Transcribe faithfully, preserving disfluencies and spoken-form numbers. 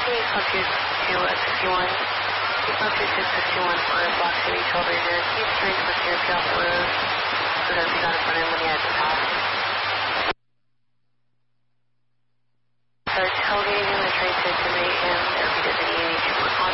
Can you talk to to uh, sixty-one? Can you talk to six sixty-one for Block City Trailblazer? He's trying to put your off the road so that we got in front of him when he had to stop. So tailgating and trying to intimidate him, or if he doesn't need any to work on